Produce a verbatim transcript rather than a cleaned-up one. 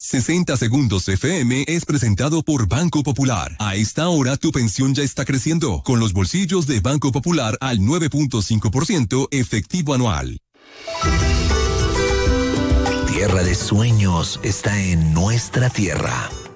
sesenta Segundos F M es presentado por Banco Popular. A esta hora tu pensión ya está creciendo, con los bolsillos de Banco Popular al nueve punto cinco por ciento efectivo anual. Tierra de sueños está en nuestra tierra.